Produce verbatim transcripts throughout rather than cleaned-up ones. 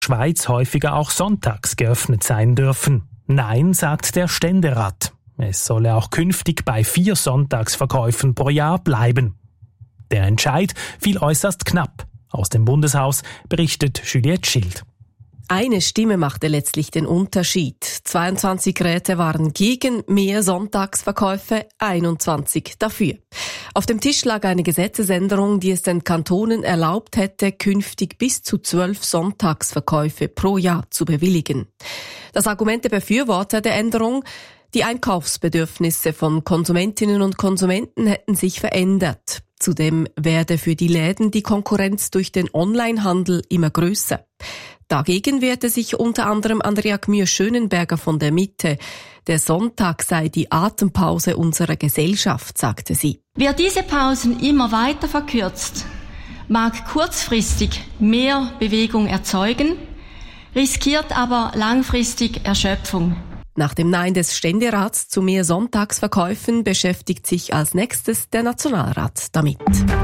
Schweiz häufiger auch sonntags geöffnet sein dürfen. Nein, sagt der Ständerat. Es solle auch künftig bei vier Sonntagsverkäufen pro Jahr bleiben. Der Entscheid fiel äußerst knapp. Aus dem Bundeshaus berichtet Juliette Schild. Eine Stimme machte letztlich den Unterschied. zweiundzwanzig Räte waren gegen mehr Sonntagsverkäufe, einundzwanzig dafür. Auf dem Tisch lag eine Gesetzesänderung, die es den Kantonen erlaubt hätte, künftig bis zu zwölf Sonntagsverkäufe pro Jahr zu bewilligen. Das Argument der Befürworter der Änderung: die Einkaufsbedürfnisse von Konsumentinnen und Konsumenten hätten sich verändert. Zudem werde für die Läden die Konkurrenz durch den Onlinehandel immer größer. Dagegen wehrte sich unter anderem Andrea Gmür-Schönenberger von der Mitte. Der Sonntag sei die Atempause unserer Gesellschaft, sagte sie. Wer diese Pausen immer weiter verkürzt, mag kurzfristig mehr Bewegung erzeugen, riskiert aber langfristig Erschöpfung. Nach dem Nein des Ständerats zu mehr Sonntagsverkäufen beschäftigt sich als nächstes der Nationalrat damit.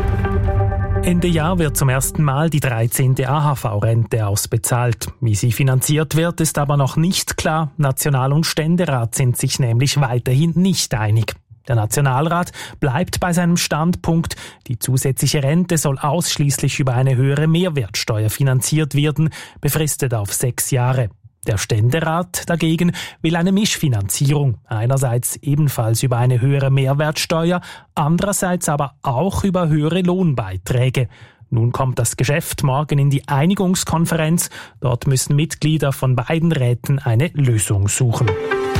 Ende Jahr wird zum ersten Mal die dreizehnte A H V-Rente ausbezahlt. Wie sie finanziert wird, ist aber noch nicht klar. National- und Ständerat sind sich nämlich weiterhin nicht einig. Der Nationalrat bleibt bei seinem Standpunkt, die zusätzliche Rente soll ausschließlich über eine höhere Mehrwertsteuer finanziert werden, befristet auf sechs Jahre. Der Ständerat dagegen will eine Mischfinanzierung, einerseits ebenfalls über eine höhere Mehrwertsteuer, andererseits aber auch über höhere Lohnbeiträge. Nun kommt das Geschäft morgen in die Einigungskonferenz. Dort müssen Mitglieder von beiden Räten eine Lösung suchen.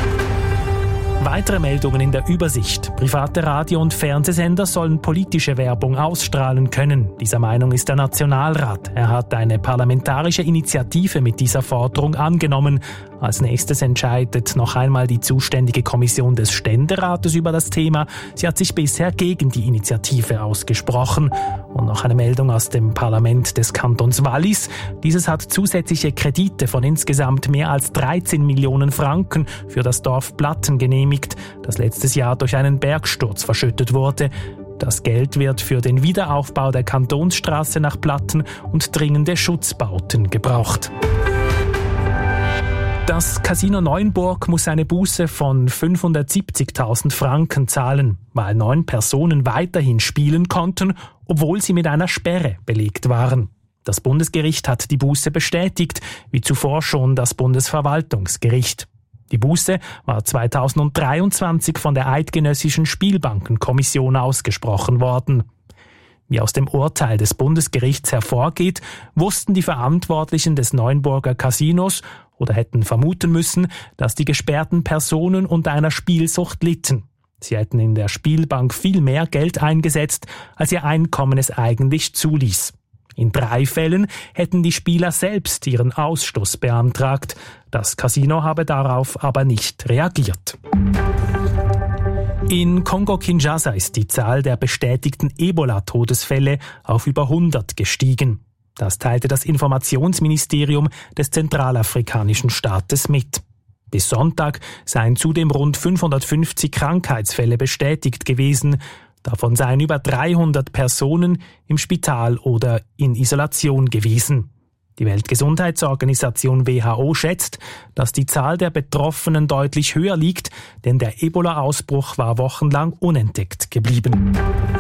Weitere Meldungen in der Übersicht. Private Radio- und Fernsehsender sollen politische Werbung ausstrahlen können. Dieser Meinung ist der Nationalrat. Er hat eine parlamentarische Initiative mit dieser Forderung angenommen. Als nächstes entscheidet noch einmal die zuständige Kommission des Ständerates über das Thema. Sie hat sich bisher gegen die Initiative ausgesprochen. Und noch eine Meldung aus dem Parlament des Kantons Wallis. Dieses hat zusätzliche Kredite von insgesamt mehr als dreizehn Millionen Franken für das Dorf Platten genehmigt, das letztes Jahr durch einen Bergsturz verschüttet wurde. Das Geld wird für den Wiederaufbau der Kantonsstraße nach Platten und dringende Schutzbauten gebraucht. Das Casino Neuenburg muss eine Buße von fünfhundertsiebzigtausend Franken zahlen, weil neun Personen weiterhin spielen konnten, obwohl sie mit einer Sperre belegt waren. Das Bundesgericht hat die Buße bestätigt, wie zuvor schon das Bundesverwaltungsgericht. Die Buße war zweitausenddreiundzwanzig von der Eidgenössischen Spielbankenkommission ausgesprochen worden. Wie aus dem Urteil des Bundesgerichts hervorgeht, wussten die Verantwortlichen des Neuenburger Casinos oder hätten vermuten müssen, dass die gesperrten Personen unter einer Spielsucht litten. Sie hätten in der Spielbank viel mehr Geld eingesetzt, als ihr Einkommen es eigentlich zuließ. In drei Fällen hätten die Spieler selbst ihren Ausstoß beantragt. Das Casino habe darauf aber nicht reagiert. In Kongo-Kinshasa ist die Zahl der bestätigten Ebola-Todesfälle auf über hundert gestiegen. Das teilte das Informationsministerium des zentralafrikanischen Staates mit. Bis Sonntag seien zudem rund fünfhundertfünfzig Krankheitsfälle bestätigt gewesen. Davon seien über dreihundert Personen im Spital oder in Isolation gewesen. Die Weltgesundheitsorganisation W H O schätzt, dass die Zahl der Betroffenen deutlich höher liegt, denn der Ebola-Ausbruch war wochenlang unentdeckt geblieben.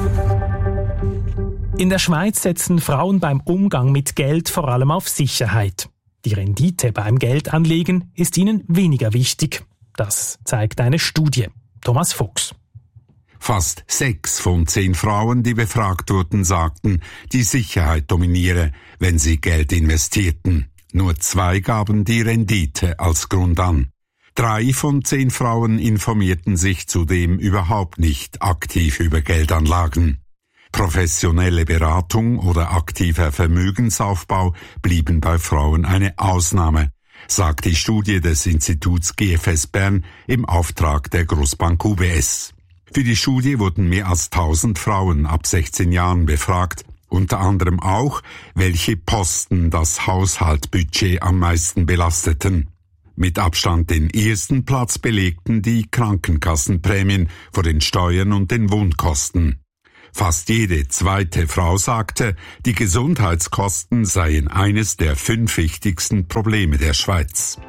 In der Schweiz setzen Frauen beim Umgang mit Geld vor allem auf Sicherheit. Die Rendite beim Geldanlegen ist ihnen weniger wichtig. Das zeigt eine Studie. Thomas Fuchs. Fast sechs von zehn Frauen, die befragt wurden, sagten, die Sicherheit dominiere, wenn sie Geld investierten. Nur zwei gaben die Rendite als Grund an. Drei von zehn Frauen informierten sich zudem überhaupt nicht aktiv über Geldanlagen. Professionelle Beratung oder aktiver Vermögensaufbau blieben bei Frauen eine Ausnahme, sagt die Studie des Instituts G F S Bern im Auftrag der Grossbank U B S. Für die Studie wurden mehr als tausend Frauen ab sechzehn Jahren befragt, unter anderem auch, welche Posten das Haushaltsbudget am meisten belasteten. Mit Abstand den ersten Platz belegten die Krankenkassenprämien vor den Steuern und den Wohnkosten. Fast jede zweite Frau sagte, die Gesundheitskosten seien eines der fünf wichtigsten Probleme der Schweiz.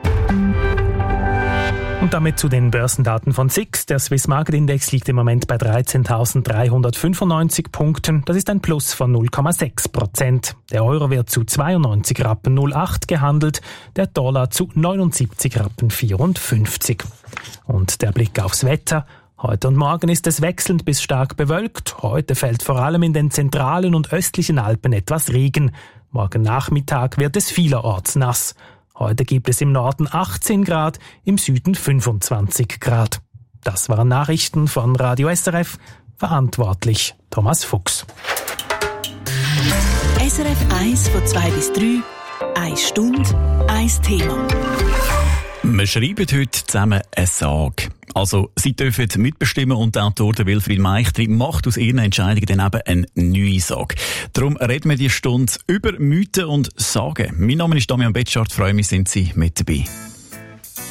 Und damit zu den Börsendaten von S I X. Der Swiss Market Index liegt im Moment bei dreizehntausenddreihundertfünfundneunzig Punkten. Das ist ein Plus von null Komma sechs Prozent. Der Euro wird zu zweiundneunzig Rappen null acht gehandelt, der Dollar zu neunundsiebzig Rappen vierundfünfzig. Und der Blick aufs Wetter. Heute und morgen ist es wechselnd bis stark bewölkt. Heute fällt vor allem in den zentralen und östlichen Alpen etwas Regen. Morgen Nachmittag wird es vielerorts nass. Heute gibt es im Norden achtzehn Grad, im Süden fünfundzwanzig Grad. Das waren Nachrichten von Radio S R F. Verantwortlich Thomas Fuchs. S R F eins von zwei bis drei, eine Stunde, ein Thema. Wir schreiben heute zusammen eine Sage. Also, Sie dürfen mitbestimmen und der Autor Wilfried Meichtri macht aus Ihren Entscheidungen dann eben eine neue Sage. Darum reden wir diese Stunde über Mythen und Sagen. Mein Name ist Damian Betschart, freue mich, sind Sie mit dabei.